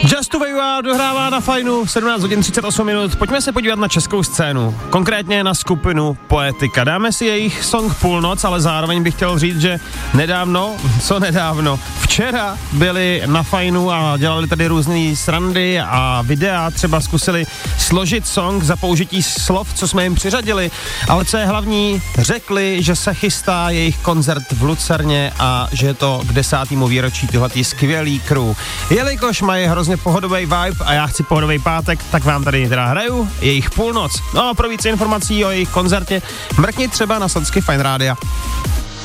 Just the way you are dohrává na Fajnu, 17 hodin 38 minut. Pojďme se podívat na českou scénu, konkrétně na skupinu Poetika. Dáme si jejich song Půlnoc, ale zároveň bych chtěl říct, že včera byli na Fajnu a dělali tady různý srandy a videa, třeba zkusili složit song za použití slov, co jsme jim přiřadili, ale co je hlavní, řekli, že se chystá jejich koncert v Lucerně a že je to k 10. výročí tyhletý skvělý crew. Jelikož mají hrozně pohodový vibe a já chci pohodový pátek, tak vám tady teda hraju jejich Půlnoc. No a pro více informací o jejich koncertě mrkni třeba na slacky Fajn Rádia.